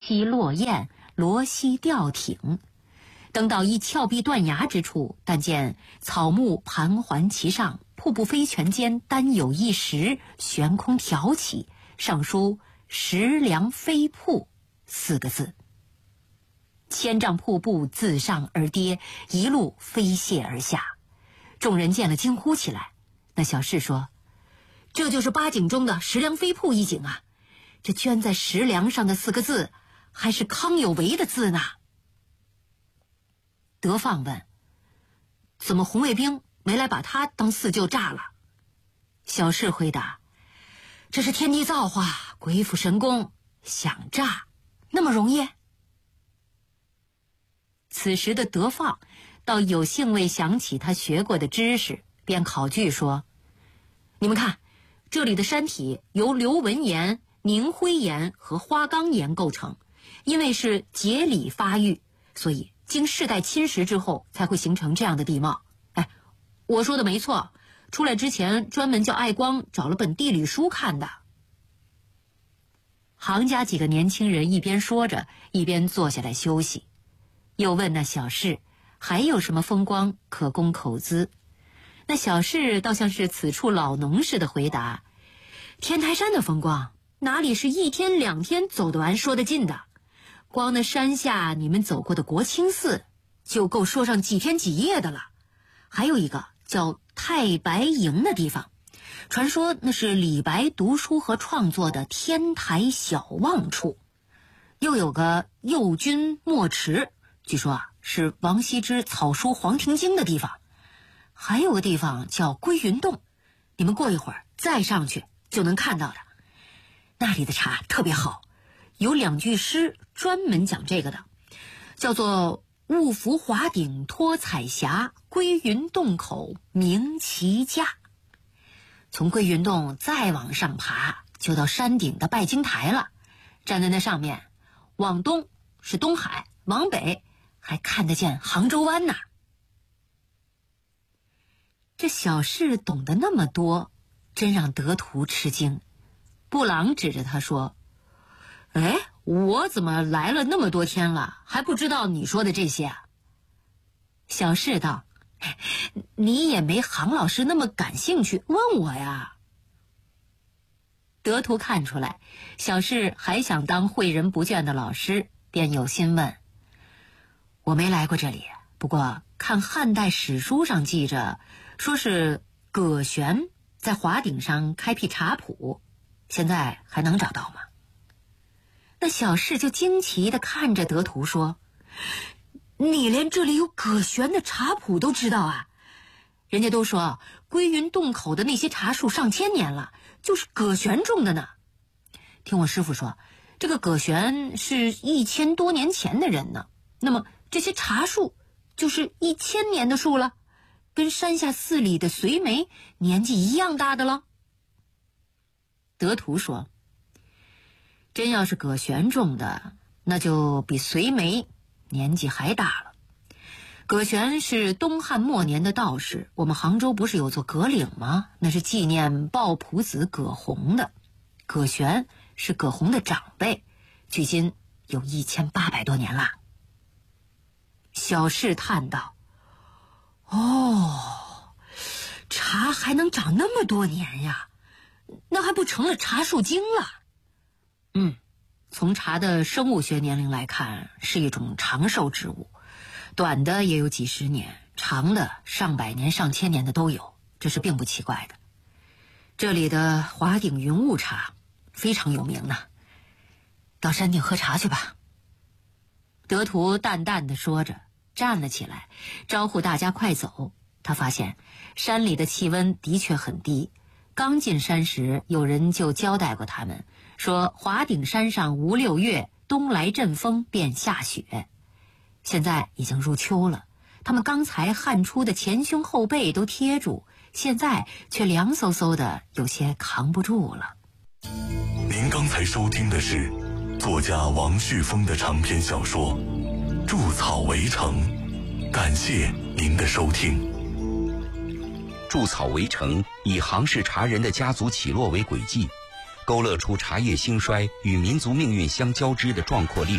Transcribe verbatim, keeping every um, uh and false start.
溪落雁，罗溪吊艇。登到一峭壁断崖之处，但见草木盘桓其上，瀑布飞泉间单有一石悬空挑起，上书石梁飞瀑四个字。千丈瀑布自上而跌，一路飞泻而下。众人见了惊呼起来。那小士说，这就是八景中的石梁飞瀑一景啊，这镌在石梁上的四个字还是康有为的字呢。德放问，怎么红卫兵没来把他当四舅炸了？小士回答，这是天地造化，鬼斧神工，想炸那么容易？此时的德放倒有幸未想起他学过的知识，便考据说，你们看，这里的山体由流纹岩、凝灰岩和花岗岩构成，因为是节理发育，所以经世代侵蚀之后才会形成这样的地貌。哎，我说的没错，出来之前专门叫爱光找了本地理书看的。行家几个年轻人一边说着，一边坐下来休息。又问那小士还有什么风光可供口资。那小士倒像是此处老农似的回答，天台山的风光哪里是一天两天走得完说得尽的，光那山下你们走过的国清寺就够说上几天几夜的了。还有一个叫太白营的地方，传说那是李白读书和创作的天台小望处。又有个右军墨池，据说啊是王羲之草书《黄庭经》的地方。还有个地方叫归云洞，你们过一会儿再上去就能看到的。那里的茶特别好，有两句诗专门讲这个的，叫做雾浮华顶托彩霞，归云洞口鸣其家。从归云洞再往上爬，就到山顶的拜金台了。站在那上面，往东是东海，往北还看得见杭州湾呢。这小士懂得那么多，真让德图吃惊。布朗指着他说，哎，我怎么来了那么多天了，还不知道你说的这些啊？小士道，你也没杭老师那么感兴趣问我呀。德图看出来小士还想当诲人不倦的老师，便有心问，我没来过这里，不过看汉代史书上记着，说是葛玄在华顶上开辟茶圃，现在还能找到吗？那小士就惊奇地看着德图说，你连这里有葛玄的茶圃都知道啊？人家都说归云洞口的那些茶树上千年了，就是葛玄种的呢。听我师父说，这个葛玄是一千多年前的人呢，那么这些茶树就是一千年的树了，跟山下寺里的隋眉年纪一样大的了。德图说，真要是葛玄种的，那就比隋眉年纪还大了。葛玄是东汉末年的道士，我们杭州不是有座葛岭吗？那是纪念鲍朴子葛洪的。葛玄是葛洪的长辈，距今有一千八百多年了。小士叹道，哦，茶还能长那么多年呀，那还不成了茶树精了？嗯，从茶的生物学年龄来看，是一种长寿植物，短的也有几十年，长的上百年上千年的都有，这是并不奇怪的。这里的华顶云雾茶非常有名呢，到山顶喝茶去吧。德图淡淡地说着，站了起来，招呼大家快走。他发现山里的气温的确很低，刚进山时有人就交代过他们，说华顶山上无六月，东来阵风便下雪。现在已经入秋了，他们刚才汗出的前胸后背都贴住，现在却凉飕飕的，有些扛不住了。 您刚才收听的是作家王旭峰的长篇小说《筑草围城》，感谢您的收听。 筑草围城以杭氏茶人的家族起落为轨迹，勾勒出茶叶兴衰与民族命运相交织的壮阔历史。